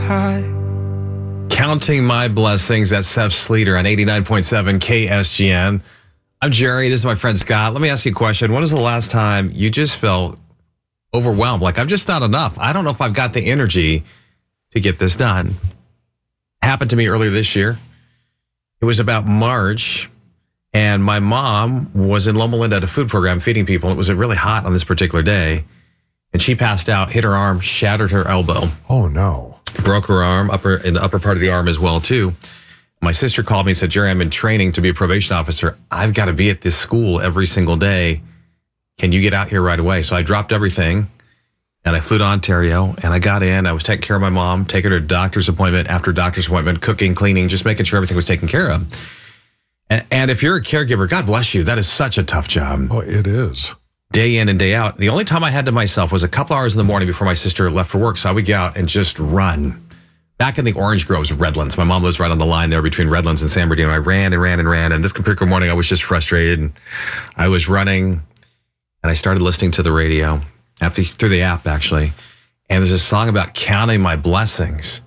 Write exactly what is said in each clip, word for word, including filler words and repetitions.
high. Counting My Blessings, that's Seth Sleater on eighty-nine point seven K S G N. I'm Jerry. This is my friend Scott. Let me ask you a question. When was the last time you just felt overwhelmed? Like, I'm just not enough. I don't know if I've got the energy to get this done. Happened to me earlier this year. It was about March, and my mom was in Loma Linda at a food program feeding people. It was really hot on this particular day, and she passed out, hit her arm, shattered her elbow. Oh, no. Broke her arm, upper in the upper part of the arm as well, too. My sister called me and said, Jerry, I'm in training to be a probation officer. I've got to be at this school every single day. Can you get out here right away? So I dropped everything, and I flew to Ontario, and I got in. I was taking care of my mom, taking her to doctor's appointment after doctor's appointment, cooking, cleaning, just making sure everything was taken care of. And, and if you're a caregiver, God bless you. That is such a tough job. Oh, it is. Day in and day out. The only time I had to myself was a couple hours in the morning before my sister left for work. So I would get out and just run. Back in the Orange Groves, Redlands. My mom lives right on the line there between Redlands and San Bernardino. I ran and ran and ran. And this particular morning, I was just frustrated. And I was running, and I started listening to the radio, after, through the app, actually. And there's a song about counting my blessings.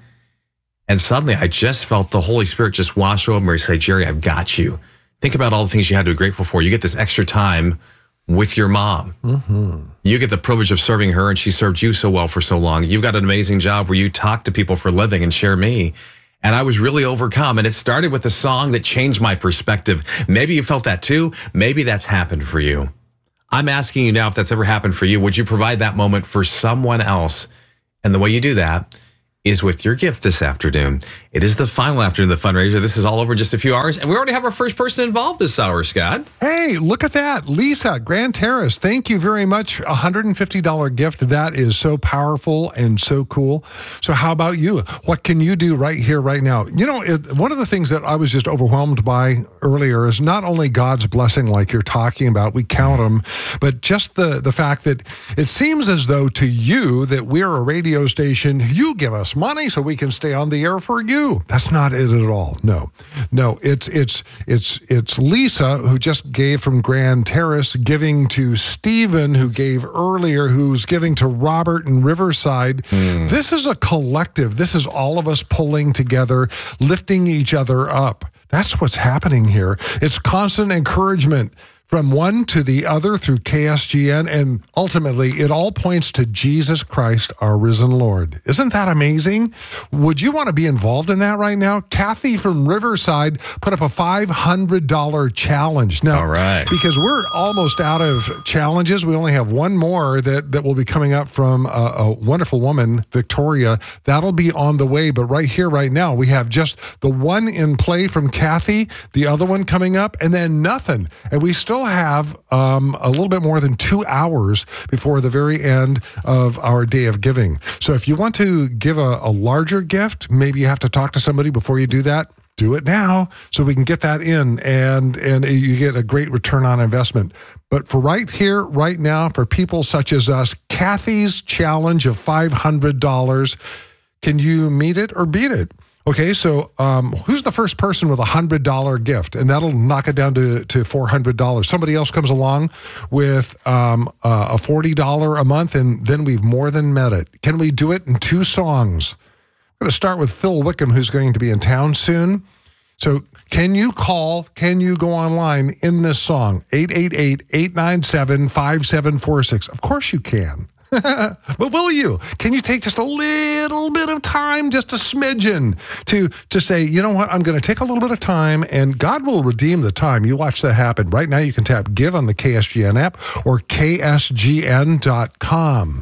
And suddenly, I just felt the Holy Spirit just wash over me and say, Jerry, I've got you. Think about all the things you had to be grateful for. You get this extra time with your mom. Mm-hmm. You get the privilege of serving her, and she served you so well for so long. You've got an amazing job where you talk to people for a living and share me. And I was really overcome. And it started with a song that changed my perspective. Maybe you felt that too. Maybe that's happened for you. I'm asking you now if that's ever happened for you. Would you provide that moment for someone else? And the way you do that is with your gift this afternoon. It is the final afternoon of the fundraiser. This is all over in just a few hours. And we already have our first person involved this hour, Scott. Hey, look at that. Lisa, Grand Terrace, thank you very much. one hundred fifty dollars gift. That is so powerful and so cool. So how about you? What can you do right here, right now? You know, it, one of the things that I was just overwhelmed by earlier is not only God's blessing like you're talking about, we count them, but just the, the fact that it seems as though to you that we're a radio station, you give us money so we can stay on the air for you. That's not it at all. No, no, it's it's it's it's Lisa who just gave from Grand Terrace, giving to Stephen who gave earlier, who's giving to Robert in Riverside. Mm. This is a collective. This is all of us pulling together, lifting each other up. That's what's happening here. It's constant encouragement from one to the other through K S G N, and ultimately, it all points to Jesus Christ, our risen Lord. Isn't that amazing? Would you want to be involved in that right now? Kathy from Riverside put up a five hundred dollars challenge. Now, all right. Because we're almost out of challenges, we only have one more that, that will be coming up from a, a wonderful woman, Victoria. That'll be on the way, but right here, right now, we have just the one in play from Kathy, the other one coming up, and then nothing. And we still have um, a little bit more than two hours before the very end of our day of giving. So if you want to give a, a larger gift, maybe you have to talk to somebody before you do that. Do it now so we can get that in, and, and you get a great return on investment. But for right here, right now, for people such as us, Kathy's challenge of five hundred dollars, can you meet it or beat it? Okay, so um, who's the first person with a one hundred dollars gift? And that'll knock it down to, to four hundred dollars. Somebody else comes along with um, uh, a forty dollars a month, and then we've more than met it. Can we do it in two songs? I'm going to start with Phil Wickham, who's going to be in town soon. So can you call, can you go online in this song? eight eight eight, eight nine seven, five seven four six. Of course you can. But will you? Can you take just a little bit of time, just a smidgen, to to say, you know what, I'm going to take a little bit of time, and God will redeem the time. You watch that happen. Right now you can tap Give on the K S G N app or K S G N dot com.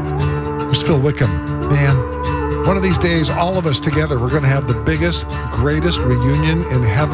It's Phil Wickham. Man, one of these days, all of us together, we're going to have the biggest, greatest reunion in heaven.